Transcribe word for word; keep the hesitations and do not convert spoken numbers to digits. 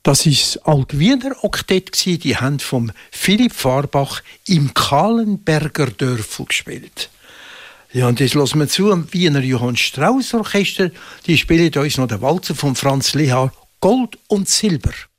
Das war das Altwiener Oktett, die haben vom Philipp Fahrbach im Kahlenberger Dörfel gespielt. Ja, und jetzt hören wir zu am Wiener Johann Strauss Orchester. Die spielen uns noch den Walzer von Franz Lehár, Gold und Silber.